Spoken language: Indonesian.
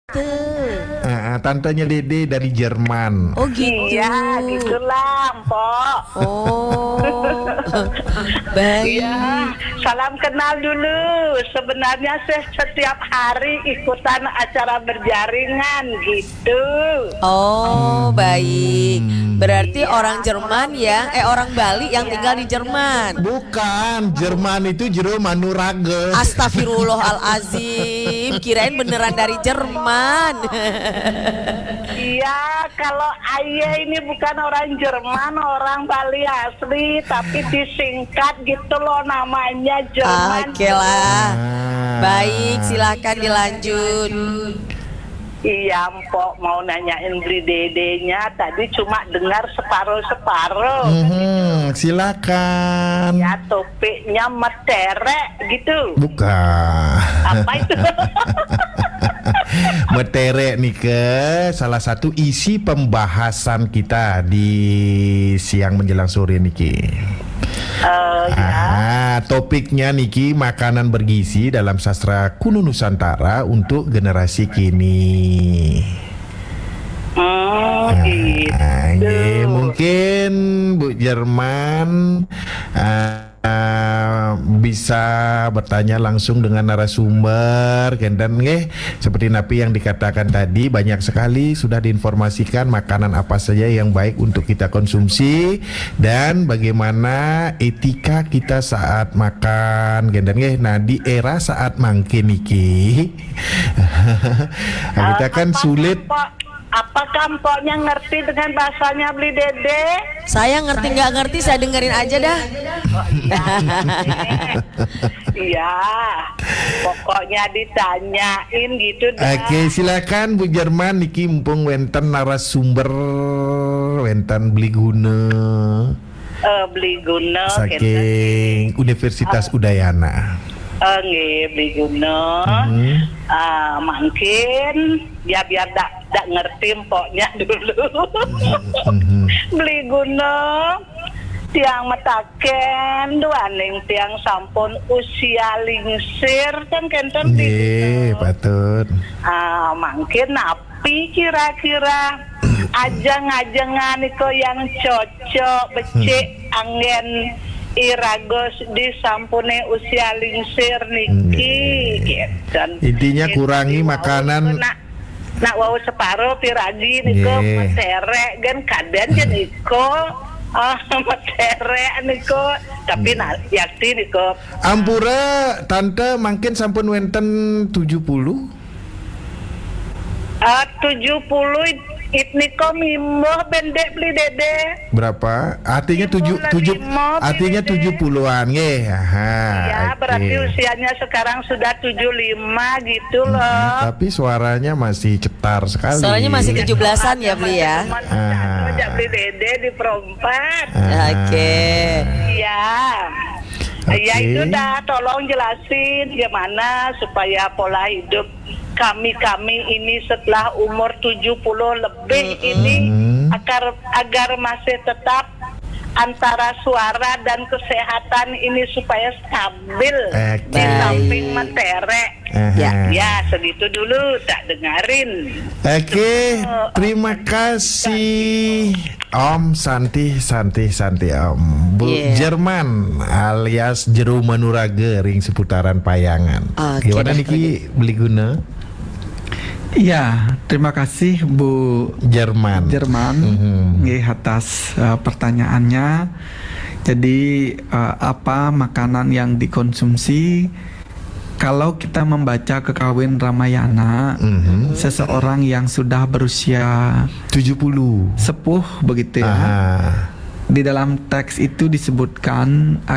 Tantenya Dede dari Jerman. Oh gitu. Iya, gitulah, Mpok. Oh, baik. Iya, salam kenal dulu. Sebenarnya saya setiap hari ikutan acara berjaringan gitu. Oh, baik. Berarti orang Jerman ya, orang Bali yang tinggal di Jerman. Bukan, Jerman itu jero Manurage. Astagfirullahalazim, kirain beneran dari Jerman. Iya, kalau Ayah ini bukan orang Jerman, orang Bali asli, tapi disingkat gitu loh namanya Jerman. Oke lah. Baik, silakan dilanjut. Iya, Mpok mau nanyain beli dedenya, tadi cuma dengar separuh-separuh. Silakan. Ya, topiknya meterek gitu. Bukan. Apa itu? Meterek nih ke salah satu isi pembahasan kita di siang menjelang sore niki. Topiknya niki makanan bergizi dalam sastra kuno Nusantara untuk generasi kini. Gitu. Mungkin Bu Jerman bisa bertanya langsung dengan narasumber dan seperti Napi yang dikatakan tadi, banyak sekali sudah diinformasikan makanan apa saja yang baik untuk kita konsumsi dan bagaimana etika kita saat makan dan nah di era saat mangke niki kita kan sulit. Apakah Mpoknya ngerti dengan bahasanya beli dede? Saya ngerti nggak ngerti, saya dengerin aja dah. Iya, pokoknya ditanyain gitu dah. Oke, silakan Bu Jerman niki mumpung wenten narasumber wenten beli guna. Beli guna saking Universitas Udayana. Nggih, beli guna. Mungkin ya biar dak ngerti Mpoknya dulu. Beli guna tiang metaken duaning tiang sampun usia lingsir kan kenten nggih patut. Mungkin napi kira-kira ajang-ajangan iko yang cocok becik angin iragos di sampune usia lingsir niki gitu. Intinya kurangi makanan. Nak wau separuh piragi niko meterek kan kadan jen niko meterek niko tapi yakti niko. Ampura tante mungkin sampun wenten 70. 70 niko mimoh bendek beli dede. Berapa? Artinya 70-an nggih. Ya, berarti usianya sekarang sudah 75 gitu loh. Tapi suaranya masih cetar sekali. Suaranya masih 17-an ya beli ya. Sejak beli dede di perempat. Oke. Iya. Ya itu dah, tolong jelasin gimana supaya pola hidup kami ini setelah umur 70 lebih ini agar masih tetap antara suara dan kesehatan ini supaya stabil di samping meterek. Ya segitu dulu tak dengerin. Oke, terima kasih Om Santi Om Bu Jerman alias Jero Manurage ring seputaran Payangan. Gimana niki beli guna? Iya, terima kasih Bu Jerman atas pertanyaannya. Jadi apa makanan yang dikonsumsi kalau kita membaca Kekawin Ramayana, seseorang yang sudah berusia 70 sepuh begitu ya. Di dalam teks itu disebutkan